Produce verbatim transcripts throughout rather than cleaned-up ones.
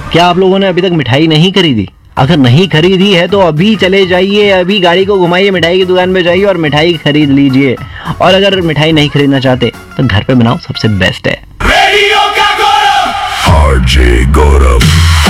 क्या आप लोगों ने अभी तक मिठाई नहीं खरीदी? अगर नहीं खरीदी है तो अभी चले जाइए, अभी गाड़ी को घुमाइए, मिठाई की दुकान पे जाइए और मिठाई खरीद लीजिए। और अगर मिठाई नहीं खरीदना चाहते तो घर पे बनाओ, सबसे बेस्ट है। रेडियो का गौरव, RJ Gaurav,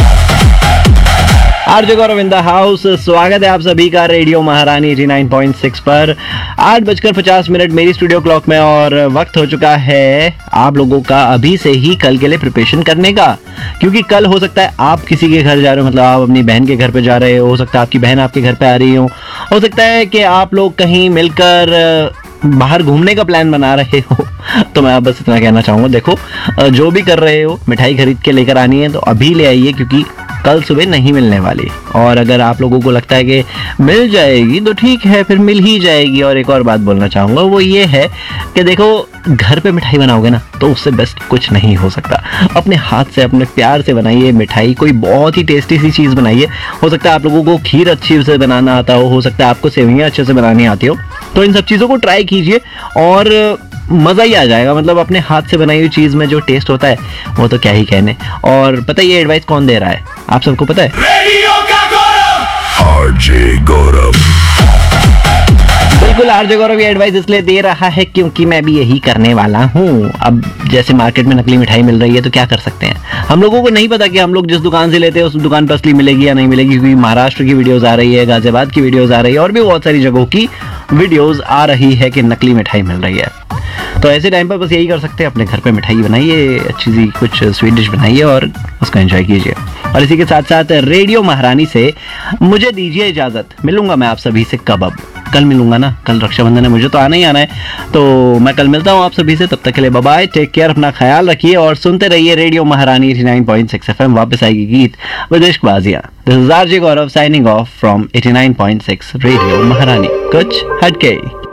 RJ Gaurav in the house. स्वागत है आप सभी का रेडियो महारानी नवासी पॉइंट सिक्स पर। आठ बजकर पचास मिनट मेरी स्टूडियो क्लॉक में और वक्त हो चुका है आप लोगों का अभी से ही कल के लिए प्रिपरेशन करने का, क्योंकि कल हो सकता है आप किसी के घर जा रहे हो, मतलब आप अपनी बहन के घर पे जा रहे हो, हो सकता है आपकी बहन आपके घर पे आ रही हो हो सकता है कि आप लोग कहीं मिलकर बाहर घूमने का प्लान बना रहे हो। तो मैं आप बस इतना कहना चाहूँगा, देखो जो भी कर रहे हो मिठाई खरीद के लेकर आनी है तो अभी ले आइए, क्योंकि कल सुबह नहीं मिलने वाली। और अगर आप लोगों को लगता है कि मिल जाएगी तो ठीक है, फिर मिल ही जाएगी। और एक और बात बोलना चाहूँगा, वो ये है कि देखो घर पे मिठाई बनाओगे ना तो उससे बेस्ट कुछ नहीं हो सकता। अपने हाथ से, अपने प्यार से बनाइए मिठाई, कोई बहुत ही टेस्टी सी चीज़ बनाइए। हो सकता है आप लोगों को खीर अच्छी से बनाना आता हो हो सकता है आपको सेवइयाँ अच्छे से बनानी आती हो, तो इन सब चीज़ों को ट्राई कीजिए और मज़ा ही आ जाएगा। मतलब अपने हाथ से बनाई हुई चीज़ में जो टेस्ट होता है वो तो क्या ही कहने। और पता है ये एडवाइस कौन दे रहा है, आप सबको पता है? रेडियो का गौरव, आरजे गौरव। बिल्कुल, आरजे गौरव ये एडवाइस इसलिए दे रहा है क्योंकि मैं भी यही करने वाला हूँ। अब जैसे मार्केट में नकली मिठाई मिल रही है तो क्या कर सकते हैं, हम लोगों को नहीं पता कि हम लोग जिस दुकान से लेते हैं उस दुकान पर असली मिलेगी या नहीं मिलेगी, क्योंकि महाराष्ट्र की वीडियोस आ रही है, गाजियाबाद की वीडियोस आ रही है और भी बहुत सारी जगहों की वीडियोस आ रही है कि नकली मिठाई मिल रही है। तो ऐसे टाइम पर बस यही कर सकते हैं, अपने घर पे मिठाई बनाइए, अच्छी सी कुछ स्वीट डिश बनाइए और उसको एंजॉय कीजिए। और इसी के साथ साथ रेडियो महारानी से मुझे दीजिए इजाज़त, मिलूंगा मैं आप सभी से कब? अब कल मिलूंगा ना, कल रक्षाबंधन है, मुझे तो आना ही आना है, तो मैं कल मिलता हूँ आप सभी से। तब तक के लिए बाय बाय, टेक केयर, अपना ख्याल रखिए और सुनते रहिए रेडियो महारानी नवासी पॉइंट सिक्स एफएम। वापस आएगी गीत विदेश बाजियां। This is RJ Gaurav signing off from eighty nine point six radio महारानी, कुछ हटके।